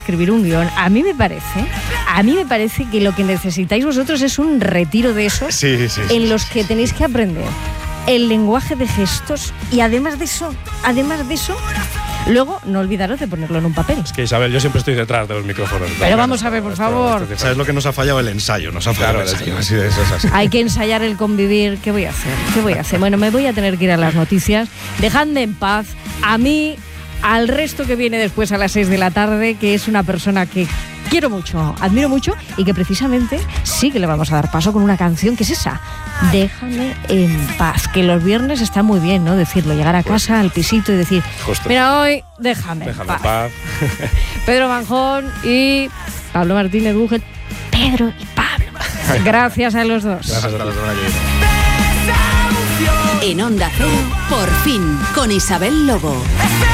escribir un guión. A mí me parece que lo que necesitáis vosotros es un retiro de esos en los que tenéis que aprender el lenguaje de gestos y además de eso, luego no olvidaros de ponerlo en un papel. Es que Isabel, yo siempre estoy detrás de los micrófonos. Pero vamos a ver, por favor. ¿Sabes lo que nos ha fallado? El ensayo. Nos ha fallado el ensayo. Así de eso es así. Hay que ensayar el convivir. ¿Qué voy a hacer? Bueno, me voy a tener que ir a las noticias. Dejadme en paz a mí, al resto que viene después a las 6 de la tarde, que es una persona que quiero mucho, admiro mucho y que precisamente sí que le vamos a dar paso con una canción que es esa. Déjame en paz, que los viernes está muy bien, ¿no? Decirlo, llegar a casa, al pisito y decir, justo. Mira, hoy déjame en paz. Pedro Manjón y Pablo Martínez Búgel. Pedro y Pablo. Gracias a los dos. Gracias a los dos. En Onda Cero, por fin, con Isabel Lobo.